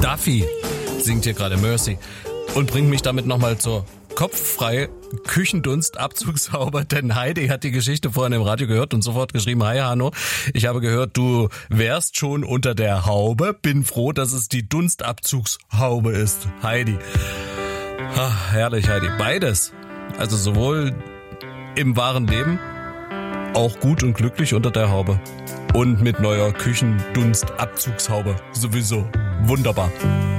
Duffy singt hier gerade Mercy und bringt mich damit nochmal zur kopffrei Küchendunst-Abzugshaube, denn Heidi hat die Geschichte vorhin im Radio gehört und sofort geschrieben, hi Hanno, ich habe gehört, du wärst schon unter der Haube, bin froh, dass es die Dunstabzugshaube ist. Heidi. Ach, herrlich, Heidi. Beides. Also sowohl im wahren Leben, auch gut und glücklich unter der Haube und mit neuer Küchendunst-Abzugshaube sowieso. Wunderbar.